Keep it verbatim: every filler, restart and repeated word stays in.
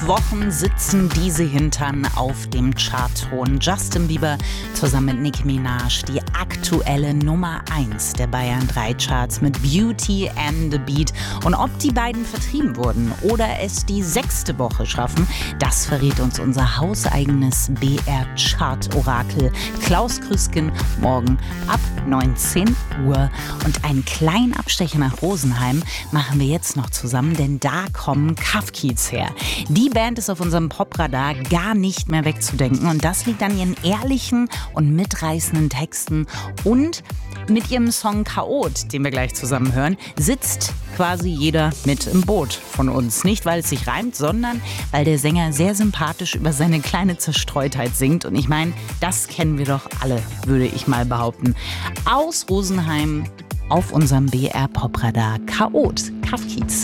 Fünf Wochen sitzen diese Hintern auf dem Chartthron. Justin Bieber zusammen mit Nicki Minaj, die aktuelle Nummer eins der Bayern drei Charts mit Beauty and the Beat. Und ob die beiden vertrieben wurden oder es die sechste Woche schaffen, das verrät uns unser hauseigenes B R-Chart-Orakel Klaus Krüsken morgen ab neunzehn Uhr. Und einen kleinen Abstecher nach Rosenheim machen wir jetzt noch zusammen, denn da kommen Kaf Kiez her. Die Band ist auf unserem Popradar gar nicht mehr wegzudenken und das liegt an ihren ehrlichen und mitreißenden Texten und mit ihrem Song Chaot, den wir gleich zusammen hören, sitzt quasi jeder mit im Boot von uns. Nicht, weil es sich reimt, sondern weil der Sänger sehr sympathisch über seine kleine Zerstreutheit singt. Und ich meine, das kennen wir doch alle, würde ich mal behaupten. Aus Rosenheim auf unserem B R Popradar Chaot, Kaf Kiez.